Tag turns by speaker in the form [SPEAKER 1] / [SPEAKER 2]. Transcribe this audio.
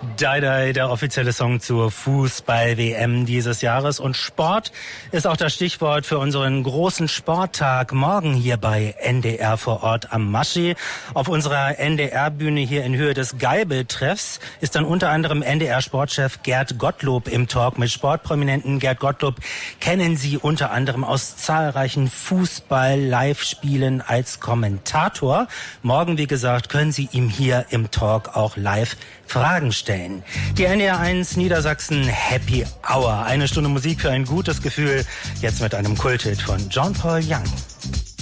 [SPEAKER 1] Die, der offizielle Song zur Fußball-WM dieses Jahres. Und Sport ist auch das Stichwort für unseren großen Sporttag morgen hier bei NDR vor Ort am Maschi. Auf unserer NDR-Bühne hier in Höhe des Geibel-Treffs ist dann unter anderem NDR-Sportchef Gerd Gottlob im Talk mit Sportprominenten. Gerd Gottlob kennen Sie unter anderem aus zahlreichen Fußball-Live-Spielen als Kommentator. Morgen, wie gesagt, können Sie ihm hier im Talk auch live Fragen stellen. Die NDR 1 Niedersachsen Happy Hour. Eine Stunde Musik für ein gutes Gefühl. Jetzt mit einem Kulthit von John Paul Young.